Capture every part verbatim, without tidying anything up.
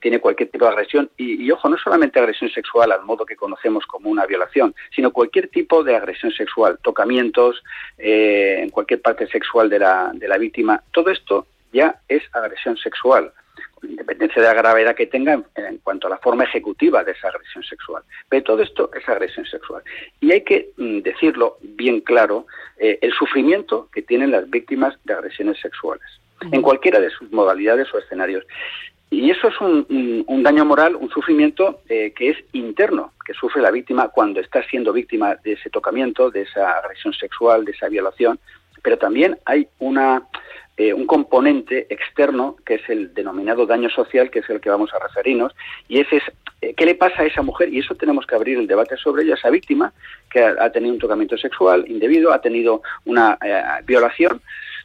tiene cualquier tipo de agresión, y, y ojo, no solamente agresión sexual al modo que conocemos como una violación, sino cualquier tipo de agresión sexual, tocamientos eh, en cualquier parte sexual de la, de la víctima, todo esto ya es agresión sexual, con independencia de la gravedad que tenga en, en cuanto a la forma ejecutiva de esa agresión sexual. Pero todo esto es agresión sexual. Y hay que mm, decirlo bien claro, eh, el sufrimiento que tienen las víctimas de agresiones sexuales, en cualquiera de sus modalidades o escenarios. Y eso es un, un, un daño moral, un sufrimiento eh, que es interno, que sufre la víctima cuando está siendo víctima de ese tocamiento, de esa agresión sexual, de esa violación. Pero también hay una, eh, un componente externo, que es el denominado daño social, que es el que vamos a referirnos, y ese es eh, qué le pasa a esa mujer, y eso tenemos que abrir el debate sobre ella, esa víctima que ha, ha tenido un tocamiento sexual indebido, ha tenido una eh, violación.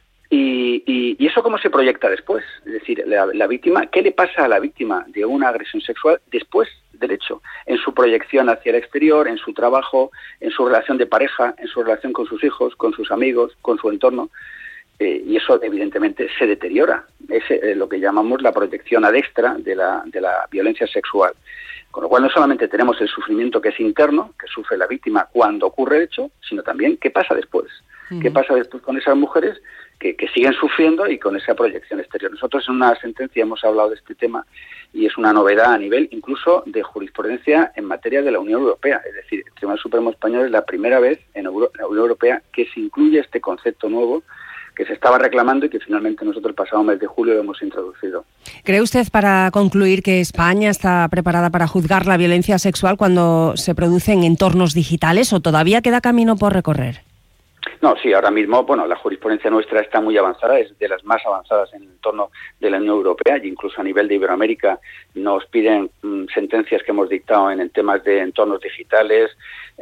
Y, y, y eso cómo se proyecta después, es decir, la, la víctima, ¿qué le pasa a la víctima de una agresión sexual después del hecho? En su proyección hacia el exterior, en su trabajo, en su relación de pareja, en su relación con sus hijos, con sus amigos, con su entorno, eh, y eso evidentemente se deteriora. Es eh, lo que llamamos la proyección ad extra de la, de la violencia sexual. Con lo cual no solamente tenemos el sufrimiento que es interno, que sufre la víctima cuando ocurre el hecho, sino también qué pasa después. Uh-huh. ¿Qué pasa después con esas mujeres que, que siguen sufriendo y con esa proyección exterior? Nosotros en una sentencia hemos hablado de este tema y es una novedad a nivel incluso de jurisprudencia en materia de la Unión Europea. Es decir, el Tribunal Supremo Español es la primera vez en Euro, en la Unión Europea que se incluye este concepto nuevo que se estaba reclamando y que finalmente nosotros el pasado mes de julio lo hemos introducido. ¿Cree usted, para concluir, que España está preparada para juzgar la violencia sexual cuando se produce en entornos digitales o todavía queda camino por recorrer? No, sí, ahora mismo, bueno, la jurisprudencia nuestra está muy avanzada, es de las más avanzadas en el entorno de la Unión Europea, y incluso a nivel de Iberoamérica nos piden mmm, sentencias que hemos dictado en, en temas de entornos digitales,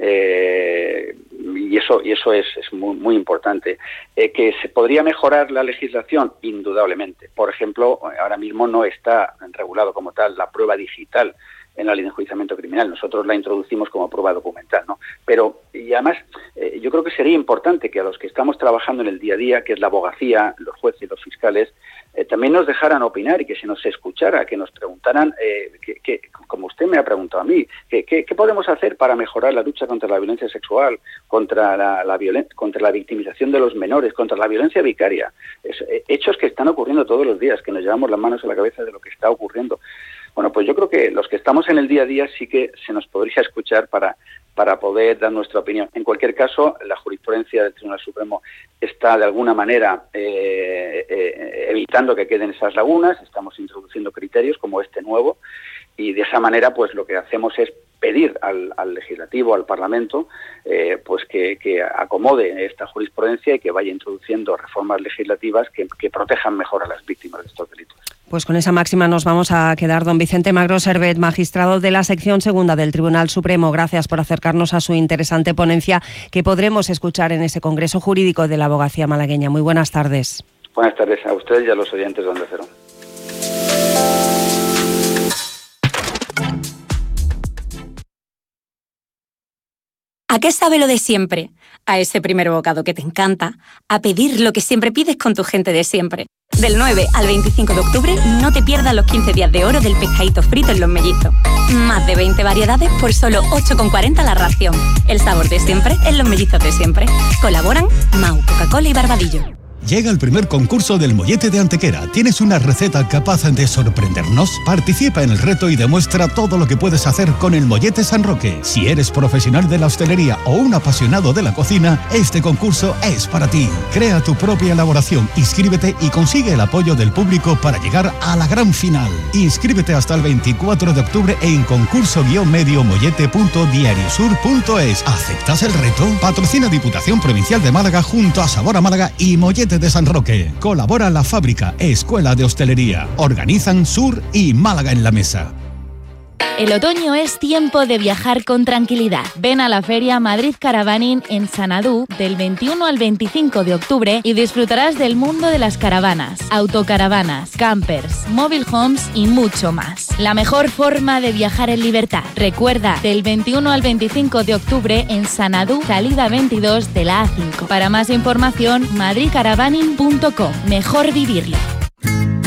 eh, y eso y eso es, es muy, muy importante. Eh, ¿Que se podría mejorar la legislación? Indudablemente. Por ejemplo, ahora mismo no está regulado como tal la prueba digital en la ley de enjuiciamiento criminal. Nosotros la introducimos como prueba documental, ¿no? Pero, y además, eh, yo creo que sería importante que a los que estamos trabajando en el día a día, que es la abogacía, los jueces y los fiscales, eh, también nos dejaran opinar y que se nos escuchara, que nos preguntaran, eh, que, que, como usted me ha preguntado a mí, que, que, ¿qué podemos hacer para mejorar la lucha contra la violencia sexual, contra la, la, violen- contra la victimización de los menores, contra la violencia vicaria? Es, eh, hechos que están ocurriendo todos los días, que nos llevamos las manos a la cabeza de lo que está ocurriendo. Bueno, pues yo creo que los que estamos en el día a día sí que se nos podría escuchar para, para poder dar nuestra opinión. En cualquier caso, la jurisprudencia del Tribunal Supremo está de alguna manera eh, eh, evitando que queden esas lagunas. Estamos introduciendo criterios como este nuevo, y de esa manera pues lo que hacemos es pedir al, al legislativo, al Parlamento, eh, pues que, que acomode esta jurisprudencia y que vaya introduciendo reformas legislativas que, que protejan mejor a las víctimas de estos delitos. Pues con esa máxima nos vamos a quedar. Don Vicente Magro Servet, magistrado de la sección segunda del Tribunal Supremo, gracias por acercarnos a su interesante ponencia que podremos escuchar en ese Congreso Jurídico de la Abogacía Malagueña. Muy buenas tardes. Buenas tardes a ustedes y a los oyentes de Onda Cero. ¿A qué sabe lo de siempre? A ese primer bocado que te encanta, a pedir lo que siempre pides con tu gente de siempre. Del nueve al veinticinco de octubre no te pierdas los quince días de oro del pescadito frito en Los Mellizos. Más de veinte variedades por solo ocho con cuarenta la ración. El sabor de siempre en Los Mellizos de siempre. Colaboran Mau, Coca-Cola y Barbadillo. Llega el primer concurso del Mollete de Antequera. ¿Tienes una receta capaz de sorprendernos? Participa en el reto y demuestra todo lo que puedes hacer con el Mollete San Roque. Si eres profesional de la hostelería o un apasionado de la cocina, este concurso es para ti. Crea tu propia elaboración, inscríbete y consigue el apoyo del público para llegar a la gran final. Inscríbete hasta el veinticuatro de octubre en concurso medio mollete punto diariosur punto es. ¿Aceptas el reto? Patrocina Diputación Provincial de Málaga junto a Sabor a Málaga y Mollete de San Roque. Colabora La Fábrica, Escuela de Hostelería. Organizan Sur y Málaga en la Mesa. El otoño es tiempo de viajar con tranquilidad. Ven a la feria Madrid Caravaning en Sanadú del veintiuno al veinticinco de octubre y disfrutarás del mundo de las caravanas, autocaravanas, campers, mobile homes y mucho más. La mejor forma de viajar en libertad. Recuerda, del veintiuno al veinticinco de octubre en Sanadú, salida veintidós de la A cinco. Para más información, madrid caravaning punto com. Mejor vivirlo.